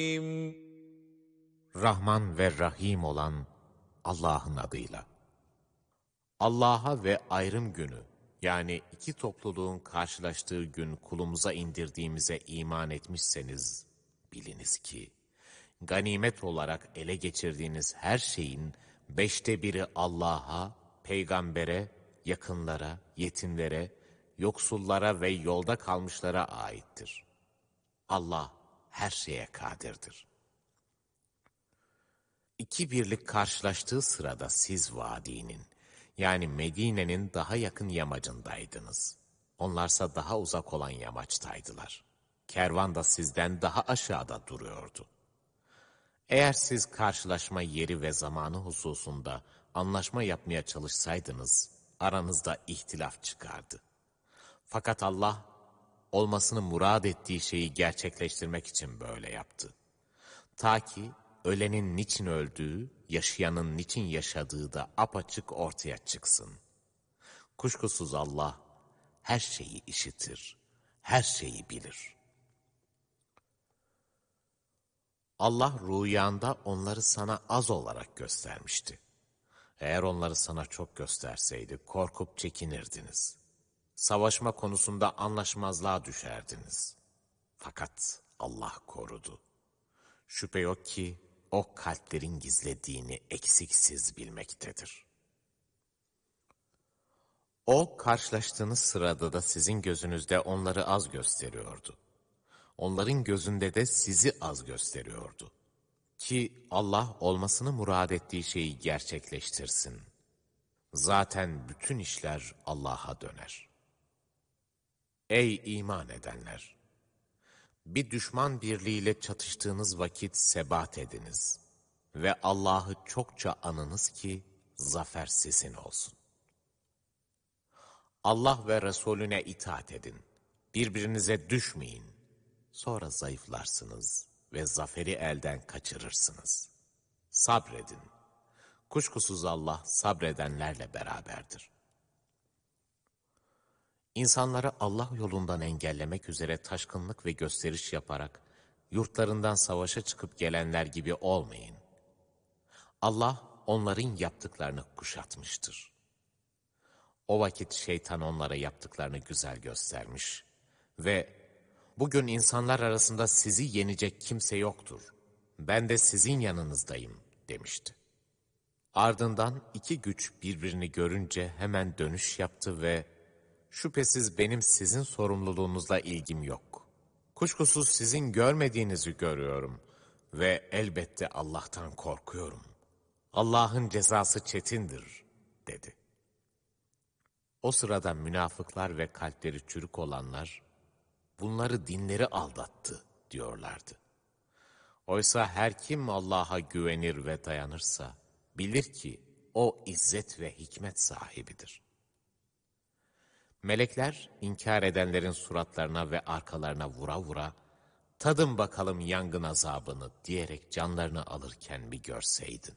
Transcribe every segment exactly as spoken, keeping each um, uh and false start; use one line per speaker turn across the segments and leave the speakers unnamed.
Rahman ve Rahim olan Allah'ın adıyla. Allah'a ve ayrım günü, yani iki topluluğun karşılaştığı gün kulumuza indirdiğimize iman etmişseniz, biliniz ki, ganimet olarak ele geçirdiğiniz her şeyin beşte biri Allah'a, peygambere, yakınlara, yetimlere, yoksullara ve yolda kalmışlara aittir. Allah her şeye kadirdir. İki birlik karşılaştığı sırada siz vadinin, yani Medine'nin daha yakın yamacındaydınız. Onlarsa daha uzak olan yamaçtaydılar. Kervan da sizden daha aşağıda duruyordu. Eğer siz karşılaşma yeri ve zamanı hususunda anlaşma yapmaya çalışsaydınız, aranızda ihtilaf çıkardı. Fakat Allah, olmasını murad ettiği şeyi gerçekleştirmek için böyle yaptı. Ta ki ölenin niçin öldüğü, yaşayanın niçin yaşadığı da apaçık ortaya çıksın. Kuşkusuz Allah her şeyi işitir, her şeyi bilir. Allah rüyanda onları sana az olarak göstermişti. Eğer onları sana çok gösterseydi korkup çekinirdiniz. Savaşma konusunda anlaşmazlığa düşerdiniz. Fakat Allah korudu. Şüphe yok ki o kalplerin gizlediğini eksiksiz bilmektedir. O karşılaştığınız sırada da sizin gözünüzde onları az gösteriyordu. Onların gözünde de sizi az gösteriyordu. Ki Allah olmasını murad ettiği şeyi gerçekleştirsin. Zaten bütün işler Allah'a döner. Ey iman edenler! Bir düşman birliğiyle çatıştığınız vakit sebat ediniz ve Allah'ı çokça anınız ki zafer sizin olsun. Allah ve Resulüne itaat edin, birbirinize düşmeyin, sonra zayıflarsınız ve zaferi elden kaçırırsınız. Sabredin, kuşkusuz Allah sabredenlerle beraberdir. İnsanları Allah yolundan engellemek üzere taşkınlık ve gösteriş yaparak yurtlarından savaşa çıkıp gelenler gibi olmayın. Allah onların yaptıklarını kuşatmıştır. O vakit şeytan onlara yaptıklarını güzel göstermiş ve bugün insanlar arasında sizi yenecek kimse yoktur. Ben de sizin yanınızdayım demişti. Ardından iki güç birbirini görünce hemen dönüş yaptı ve şüphesiz benim sizin sorumluluğunuzla ilgim yok. Kuşkusuz sizin görmediğinizi görüyorum ve elbette Allah'tan korkuyorum. Allah'ın cezası çetindir, dedi. O sırada münafıklar ve kalpleri çürük olanlar, bunları dinleri aldattı diyorlardı. Oysa her kim Allah'a güvenir ve dayanırsa, bilir ki o izzet ve hikmet sahibidir. Melekler inkar edenlerin suratlarına ve arkalarına vura vura, tadın bakalım yangın azabını diyerek canlarını alırken bir görseydin.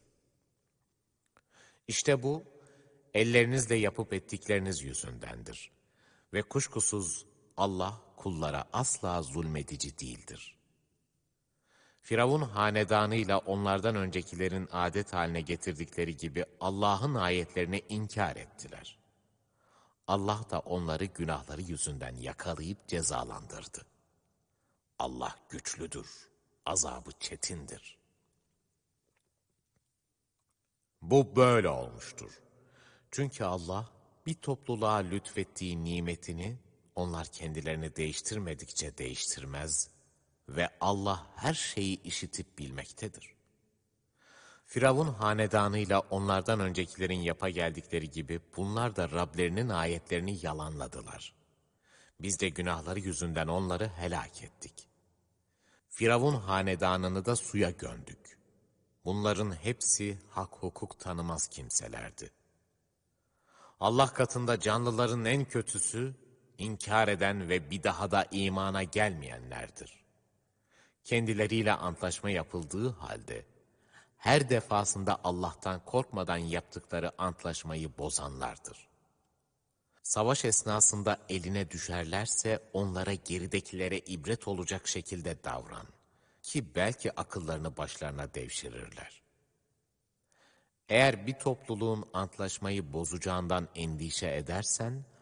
İşte bu, ellerinizle yapıp ettikleriniz yüzündendir. Ve kuşkusuz Allah kullara asla zulmedici değildir. Firavun hanedanıyla onlardan öncekilerin adet haline getirdikleri gibi Allah'ın ayetlerini inkar ettiler. Allah da onları günahları yüzünden yakalayıp cezalandırdı. Allah güçlüdür, azabı çetindir. Bu böyle olmuştur. Çünkü Allah bir topluluğa lütfettiği nimetini onlar kendilerini değiştirmedikçe değiştirmez ve Allah her şeyi işitip bilmektedir. Firavun hanedanıyla onlardan öncekilerin yapa geldikleri gibi bunlar da Rablerinin ayetlerini yalanladılar. Biz de günahları yüzünden onları helak ettik. Firavun hanedanını da suya gömdük. Bunların hepsi hak hukuk tanımaz kimselerdi. Allah katında canlıların en kötüsü, inkar eden ve bir daha da imana gelmeyenlerdir. Kendileriyle antlaşma yapıldığı halde, her defasında Allah'tan korkmadan yaptıkları antlaşmayı bozanlardır. Savaş esnasında eline düşerlerse onlara geridekilere ibret olacak şekilde davran. ki belki akıllarını başlarına devşirirler. Eğer bir topluluğun antlaşmayı bozacağından endişe edersen,